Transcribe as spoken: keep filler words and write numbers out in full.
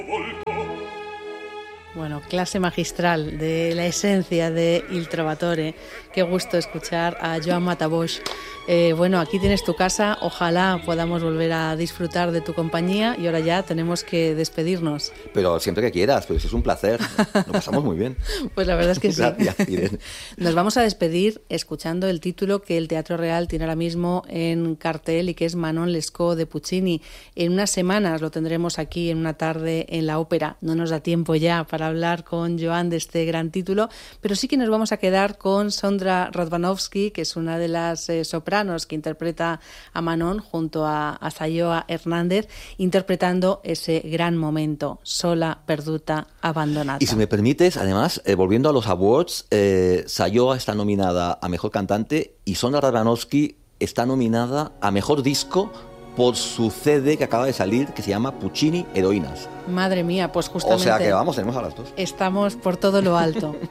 Bueno, clase magistral de la esencia de Il Trovatore. Qué gusto escuchar a Joan Matabosc. Eh, bueno, aquí tienes tu casa, ojalá podamos volver a disfrutar de tu compañía y ahora ya tenemos que despedirnos. Pero siempre que quieras, pues es un placer, nos pasamos muy bien. Pues la verdad es que sí. Gracias, Irene. Nos vamos a despedir escuchando el título que el Teatro Real tiene ahora mismo en cartel y que es Manon Lescaut de Puccini. En unas semanas lo tendremos aquí en una tarde en la ópera. No nos da tiempo ya para hablar con Joan de este gran título, pero sí que nos vamos a quedar con Sondra Radvanovsky, que es una de las eh, sopranos que interpreta a Manon junto a, a Sayoa Hernández, interpretando ese gran momento, Sola, perduta, abandonada. Y si me permites, además, eh, volviendo a los awards, eh, Sayoa está nominada a Mejor Cantante y Sondra Radvanovsky está nominada a Mejor Disco por su C D que acaba de salir, que se llama Puccini Heroínas. Madre mía, pues justamente... O sea que vamos, tenemos a las dos. Estamos por todo lo alto.